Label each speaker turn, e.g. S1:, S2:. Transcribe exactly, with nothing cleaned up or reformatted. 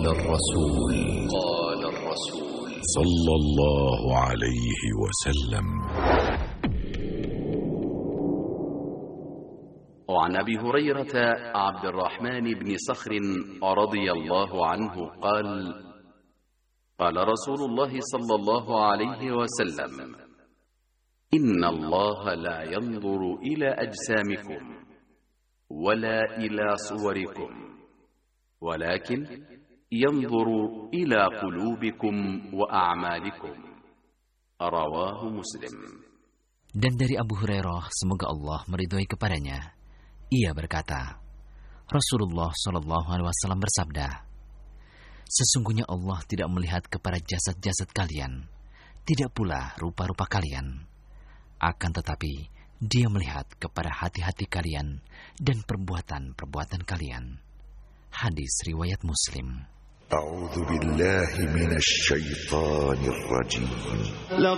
S1: قال الرسول قال الرسول صلى الله عليه وسلم.
S2: وعن أبي هريرة عبد الرحمن بن صخر رضي الله عنه قال: قال رسول الله صلى الله عليه وسلم: إن الله لا ينظر إلى أجسامكم ولا إلى صوركم ولكن ينظر إلى قلوبكم وأعمالكم. رواه مسلم.
S3: Dan dari Abu Hurairah, semoga Allah meridhoi kepadanya, ia berkata, Rasulullah shallallahu alaihi wasallam bersabda, sesungguhnya Allah tidak melihat kepada jasad-jasad kalian, tidak pula rupa-rupa kalian, akan tetapi Dia melihat kepada hati-hati kalian dan perbuatan-perbuatan kalian. Hadis riwayat Muslim.
S1: A'udzu billahi minasy syaithanir rajim.